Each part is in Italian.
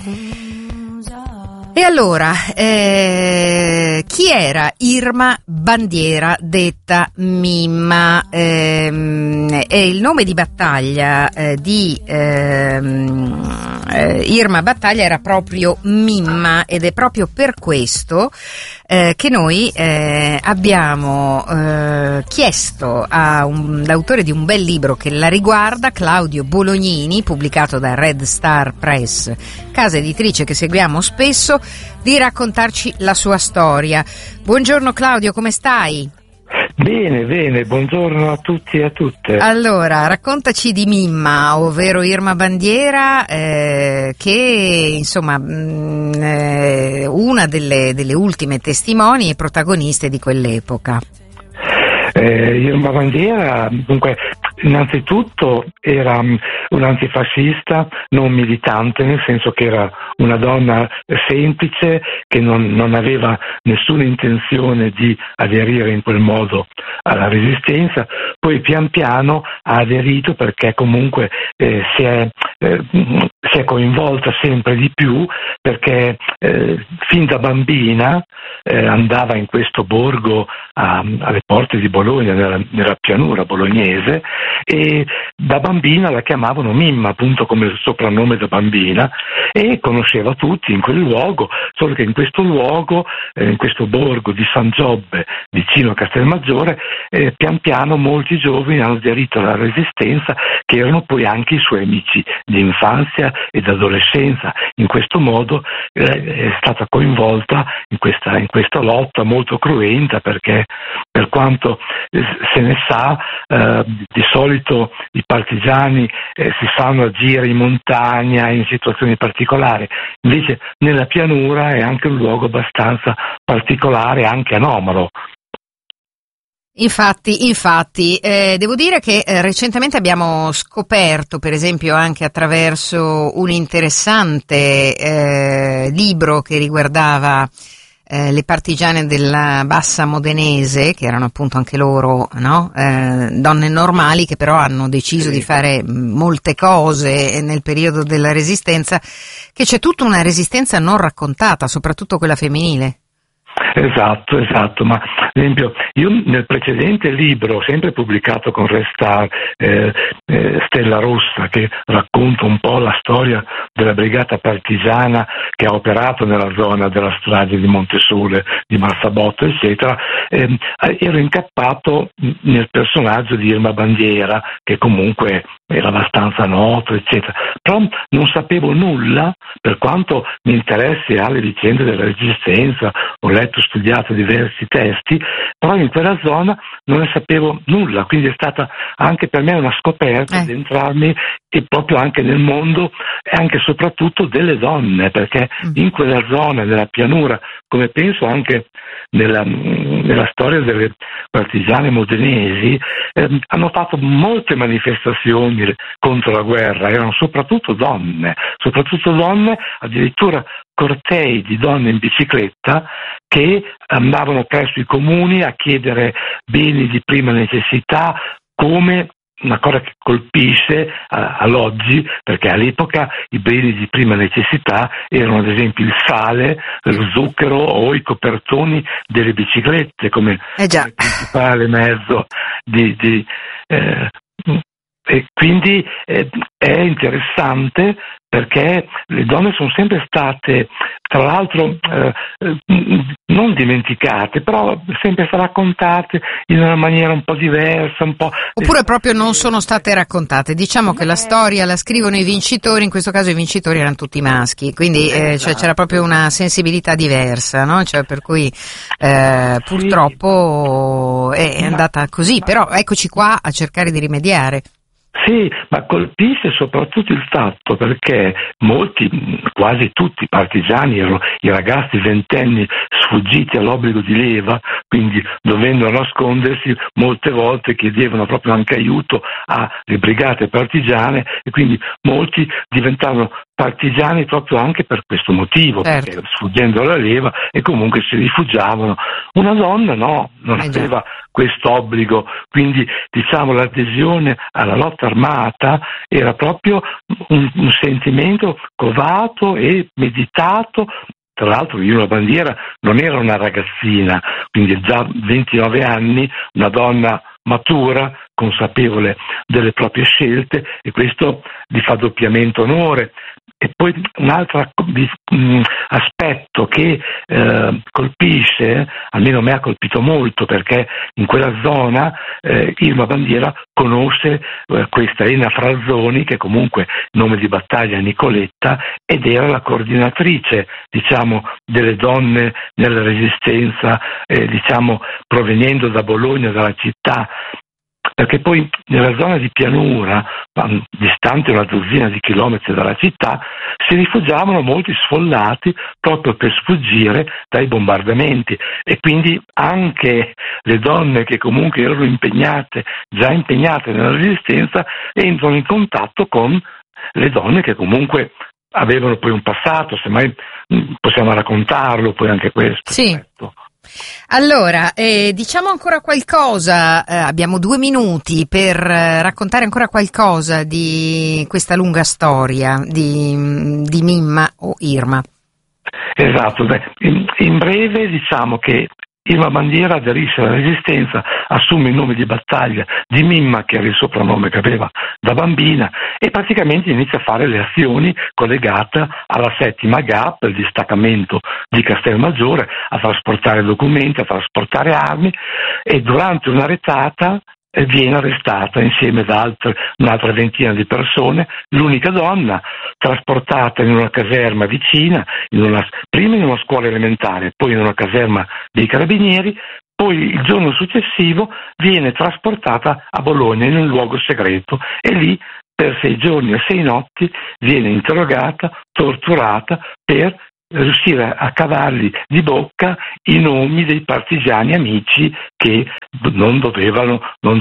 E allora, chi era Irma Bandiera, detta Mimma? È il nome di battaglia di Irma Battaglia era proprio Mimma, ed è proprio per questo che noi abbiamo chiesto a l'autore di un bel libro che la riguarda, Claudio Bolognini, pubblicato da Red Star Press, casa editrice che seguiamo spesso, di raccontarci la sua storia. Buongiorno Claudio, come stai? Bene, buongiorno a tutti e a tutte. Allora, raccontaci di Mimma, ovvero Irma Bandiera, che insomma una delle ultime testimoni e protagoniste di quell'epoca. Irma Bandiera, dunque, innanzitutto era un'antifascista non militante, nel senso che era una donna semplice che non aveva nessuna intenzione di aderire in quel modo alla resistenza. Poi pian piano ha aderito perché comunque si è coinvolta sempre di più, perché fin da bambina andava in questo borgo alle porte di Bologna, nella pianura bolognese, e da bambina la chiamavano Mimma, appunto come il soprannome da bambina, e conosceva tutti in quel luogo, solo che in questo luogo, in questo borgo di San Giobbe, vicino a Castelmaggiore, pian piano molti giovani hanno aderito alla resistenza, che erano poi anche i suoi amici di infanzia ed adolescenza. In questo modo è stata coinvolta in questa lotta molto cruenta, perché per quanto se ne sa, di solito i partigiani si fanno agire in montagna in situazioni particolari, invece nella pianura è anche un luogo abbastanza particolare, anche anomalo. Infatti, devo dire che recentemente abbiamo scoperto, per esempio anche attraverso un interessante libro che riguardava le partigiane della Bassa Modenese, che erano appunto anche loro, no? Donne normali che però hanno deciso di fare molte cose nel periodo della Resistenza, che c'è tutta una resistenza non raccontata, soprattutto quella femminile. Esatto, ma ad esempio io nel precedente libro, sempre pubblicato con Restar, Stella Rossa, che racconta un po' la storia della brigata partigiana che ha operato nella zona della strage di Montesole, di Marzabotto, eccetera, ero incappato nel personaggio di Irma Bandiera, che comunque era abbastanza noto, eccetera, però non sapevo nulla, per quanto mi interessi alle vicende della Resistenza, ho letto, studiato diversi testi, però in quella zona non ne sapevo nulla, quindi è stata anche per me una scoperta di entrarmi e proprio anche nel mondo e anche e soprattutto delle donne, perché in quella zona, nella pianura, come penso anche nella storia delle partigiane modenesi, hanno fatto molte manifestazioni contro la guerra, erano soprattutto donne, addirittura cortei di donne in bicicletta che andavano presso i comuni a chiedere beni di prima necessità, come una cosa che colpisce all'oggi, perché all'epoca i beni di prima necessità erano ad esempio il sale, lo zucchero o i copertoni delle biciclette come principale mezzo e quindi è interessante perché le donne sono sempre state, tra l'altro, non dimenticate, però sempre raccontate in una maniera un po' diversa, un po'. Oppure proprio non sono state raccontate. Diciamo che la storia la scrivono i vincitori, in questo caso i vincitori erano tutti maschi, quindi cioè, c'era proprio una sensibilità diversa, no? Cioè, per cui purtroppo è andata così, però eccoci qua a cercare di rimediare. Sì, ma colpisce soprattutto il fatto perché molti, quasi tutti i partigiani erano i ragazzi ventenni sfuggiti all'obbligo di leva, quindi dovendo nascondersi molte volte chiedevano proprio anche aiuto alle brigate partigiane e quindi molti diventavano partigiani proprio anche per questo motivo, perché sfuggendo alla leva e comunque si rifugiavano. Una donna no, non aveva questo obbligo, quindi diciamo l'adesione alla lotta lotta armata era proprio un sentimento covato e meditato. Tra l'altro Irma Bandiera non era una ragazzina, quindi già 29 anni, una donna matura, consapevole delle proprie scelte, e questo gli fa doppiamente onore. E poi un altro aspetto che colpisce, almeno me ha colpito molto, perché in quella zona Irma Bandiera conosce questa Elena Frazzoni, che comunque nome di battaglia è Nicoletta, ed era la coordinatrice, diciamo, delle donne nella resistenza, diciamo, provenendo da Bologna, dalla città. Perché poi nella zona di pianura, distante una dozzina di chilometri dalla città, si rifugiavano molti sfollati proprio per sfuggire dai bombardamenti, e quindi anche le donne che comunque erano già impegnate nella resistenza, entrano in contatto con le donne che comunque avevano poi un passato, semmai possiamo raccontarlo poi anche questo. Sì. Aspetto. Allora, diciamo ancora qualcosa, abbiamo 2 minuti per raccontare ancora qualcosa di questa lunga storia di Mimma o Irma. Esatto, in breve diciamo che Irma Bandiera aderisce alla resistenza, assume il nome di battaglia di Mimma, che era il soprannome che aveva da bambina, e praticamente inizia a fare le azioni collegate alla 7ª GAP, il distaccamento di Castelmaggiore, a trasportare documenti, a trasportare armi, e durante una retata viene arrestata insieme ad un'altra ventina di persone, l'unica donna, trasportata in una caserma vicina, prima in una scuola elementare, poi in una caserma dei carabinieri. Poi il giorno successivo viene trasportata a Bologna in un luogo segreto, e lì per 6 giorni e 6 notti viene interrogata, torturata, per riuscire a cavargli di bocca i nomi dei partigiani amici che non dovevano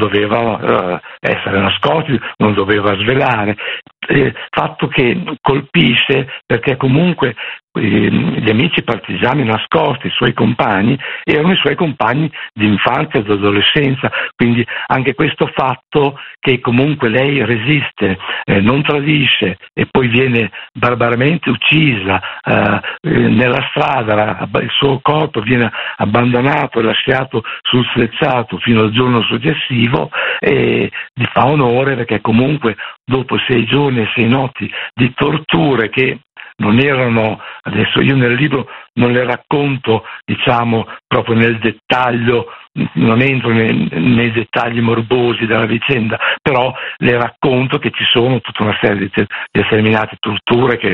essere nascosti, non doveva svelare. Fatto che colpisce perché comunque gli amici partigiani nascosti, i suoi compagni, erano i suoi compagni di infanzia e di adolescenza, quindi anche questo fatto che comunque lei resiste, non tradisce, e poi viene barbaramente uccisa nella strada, il suo corpo viene abbandonato e lasciato sul selciato fino al giorno successivo, e gli fa onore, perché comunque dopo 6 giorni e 6 notti di torture che non erano, adesso io nel libro non le racconto, diciamo, proprio nel dettaglio, non entro nei dettagli morbosi della vicenda, però le racconto che ci sono tutta una serie di determinate torture che,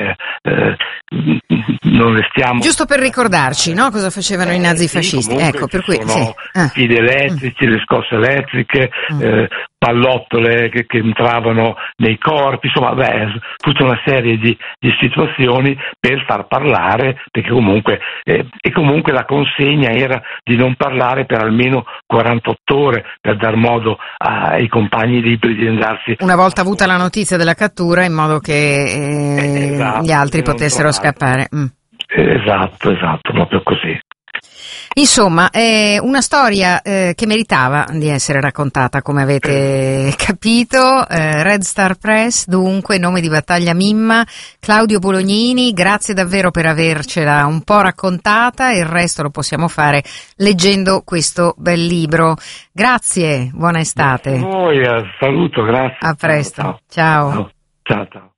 non le stiamo... Giusto per ricordarci, no? Cosa facevano i nazifascisti. Ecco, per cui... fili elettrici, le scosse elettriche, pallottole che entravano nei corpi, insomma, tutta una serie di situazioni per far parlare, perché comunque la consegna era di non parlare per almeno 48 ore, per dar modo ai compagni liberi di andarsi. Una volta avuta la notizia della cattura, in modo che gli altri potessero scappare. Esatto, proprio così. Insomma, è una storia che meritava di essere raccontata, come avete capito. Red Star Press, dunque, nome di battaglia Mimma. Claudio Bolognini, grazie davvero per avercela un po' raccontata, il resto lo possiamo fare leggendo questo bel libro. Grazie, buona estate. Grazie a voi, saluto, grazie. A presto, ciao. Ciao.